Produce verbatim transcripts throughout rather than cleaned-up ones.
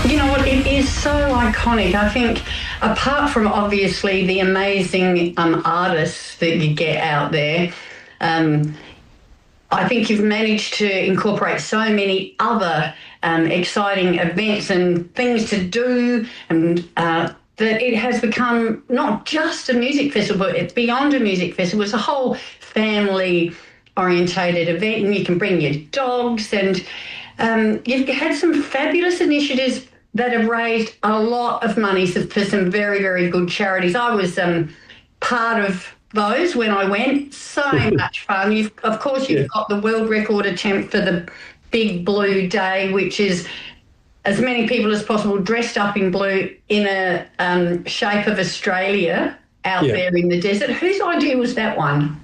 You know what, it is so iconic. I think apart from obviously the amazing um, artists that you get out there, um, I think you've managed to incorporate so many other um, exciting events and things to do, and uh, that it has become not just a music festival, but it's beyond a music festival. It's a whole family-orientated event, and you can bring your dogs, and um, you've had some fabulous initiatives that have raised a lot of money for some very, very good charities. I was um, part of those when I went. So much fun. You've, of course, you've yeah. got the world record attempt for the Big Blue Day, which is as many people as possible dressed up in blue in a um, shape of Australia out yeah. there in the desert. Whose idea was that one?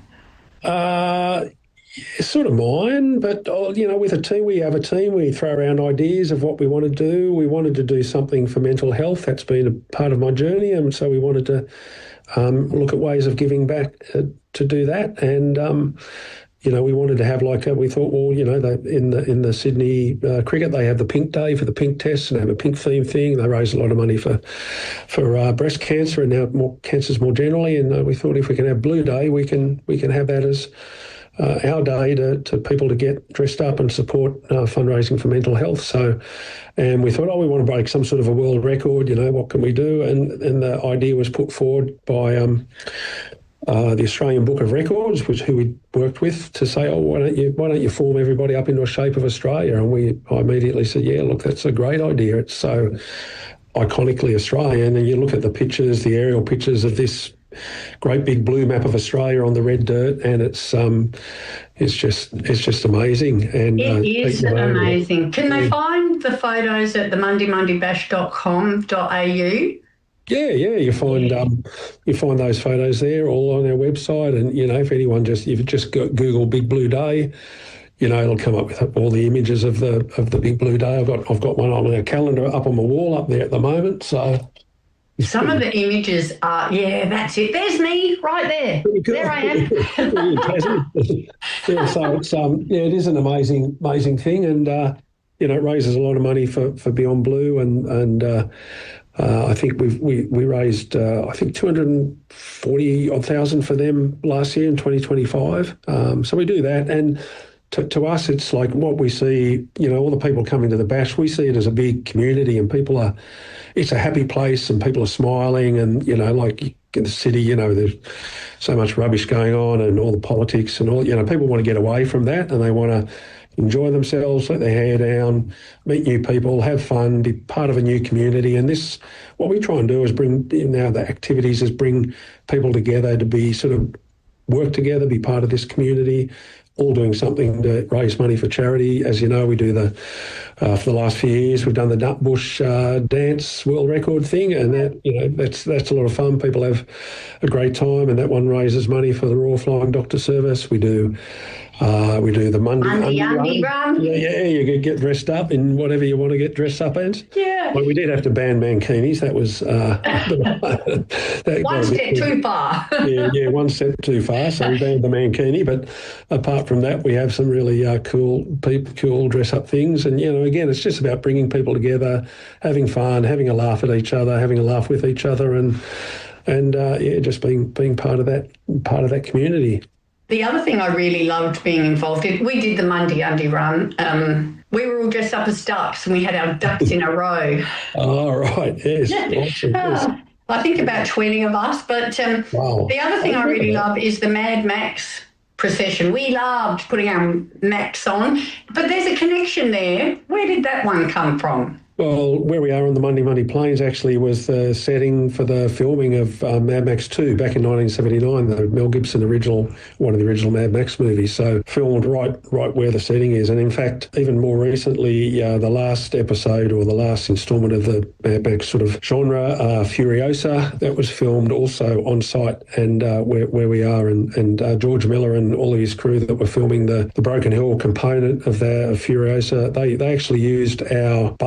Uh It's sort of mine, but, you know, with a team, we have a team, we throw around ideas of what we want to do. We wanted to do something for mental health. That's been a part of my journey, and so we wanted to um, look at ways of giving back uh, to do that. And, um, you know, we wanted to have like a, we thought, well, you know, they, in the in the Sydney uh, cricket, they have the pink day for the pink tests and have a pink theme thing. They raise a lot of money for for uh, breast cancer and now more cancers more generally. And uh, we thought if we can have Blue Day, we can we can have that as Uh, our day to, to people to get dressed up and support uh, fundraising for mental health. So, and we thought, oh, we want to break some sort of a world record, you know, what can we do? And and the idea was put forward by um, uh, the Australian Book of Records, which who we worked with, to say, oh, why don't you why don't you form everybody up into a shape of Australia? And we I immediately said, yeah, look, that's a great idea. It's so iconically Australian. And you look at the pictures, the aerial pictures of this great big blue map of Australia on the red dirt, and it's um, it's just it's just amazing. And it uh, is amazing. It. Can they find the photos at the monday monday bash dot com dot a u? Yeah, yeah, you find yeah. um, you find those photos there, all on our website. And you know, if anyone just if you just go Google Big Blue Day, you know, it'll come up with all the images of the of the Big Blue Day. I've got I've got one on our calendar up on my wall up there at the moment. So. Some of the images are, yeah, that's it. There's me right there. Cool. There I am. yeah, so it's um, yeah, it is an amazing, amazing thing, and uh, you know, it raises a lot of money for, for Beyond Blue, and and uh, uh, I think we've we we raised uh, I think two hundred and forty odd thousand for them last year in twenty twenty-five. Um, so we do that, and. To, to us, it's like what we see, you know, all the people coming to the bash, we see it as a big community, and people are, it's a happy place, and people are smiling, and, you know, like in the city, you know, there's so much rubbish going on and all the politics and all, you know, people want to get away from that, and they want to enjoy themselves, let their hair down, meet new people, have fun, be part of a new community. And this, what we try and do is bring, you know, the activities is bring people together to be sort of work together, be part of this community, all doing something to raise money for charity. As you know, we do the, uh, for the last few years, we've done the Nutbush uh, dance world record thing, and that, you know, that's that's a lot of fun. People have a great time, and that one raises money for the Royal Flying Doctor Service. We do uh, we do the Monday Monday Undy run. run. Yeah, yeah, you could get dressed up in whatever you want to get dressed up as. Yeah. Well, we did have to ban mankinis. That was uh, that one step too far. yeah, yeah, one step too far. So we banned the mankini. But apart from that, we have some really uh, cool, people, cool dress-up things. And you know, again, it's just about bringing people together, having fun, having a laugh at each other, having a laugh with each other, and and uh, yeah, just being being part of that part of that community. The other thing I really loved being involved in, we did the Monday Undy run. Um, we were all dressed up as ducks, and we had our ducks in a row. Oh, right, yes. Awesome, yes. Uh, I think about twenty of us. But um, wow. The other thing I really love is the Mad Max procession. We loved putting our Max on, but there's a connection there. Where did that one come from? Well, where we are on the Monday Monday Plains actually was the setting for the filming of uh, Mad Max two back in nineteen seventy-nine, the Mel Gibson original, one of the original Mad Max movies. So filmed right right where the setting is. And in fact, even more recently, uh, the last episode or the last instalment of the Mad Max sort of genre, uh, Furiosa, that was filmed also on site and uh, where, where we are. And, and uh, George Miller and all of his crew that were filming the, the Broken Hill component of the of Furiosa, they, they actually used our base and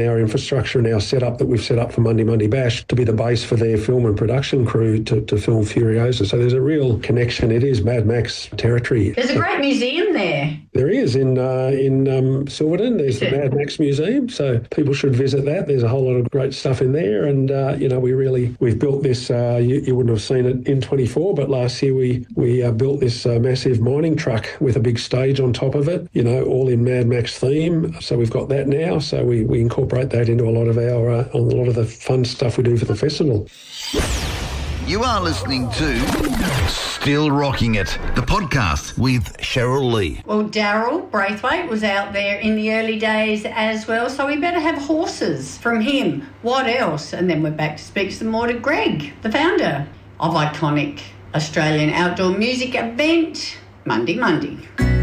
our infrastructure and our setup that we've set up for Monday Monday Bash to be the base for their film and production crew to, to film Furiosa. So there's a real connection. It is Mad Max territory. There's a great museum there. There is in uh, in um, Silverton. There's the Mad Max Museum, so people should visit that. There's a whole lot of great stuff in there, and uh, you know we really we've built this. Uh, you, you wouldn't have seen it in twenty-four, but last year we we uh, built this uh, massive mining truck with a big stage on top of it. You know, all in Mad Max theme. So we've got that now. So we we incorporate that into a lot of our uh, a lot of the fun stuff we do for the festival. You are listening to Still Rocking It, the podcast with Cheryl Lee. Well, Daryl Braithwaite was out there in the early days as well, so we better have horses from him. What else? And then we're back to speak some more to Greg, the founder of iconic Australian outdoor music event, Monday Monday.